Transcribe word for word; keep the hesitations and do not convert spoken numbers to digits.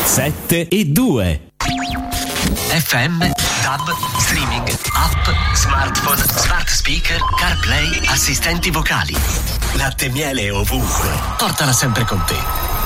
sette e due. F M, tab, streaming, app, smartphone, smart speaker, CarPlay, assistenti vocali. Latte e miele ovunque. Portala sempre con te.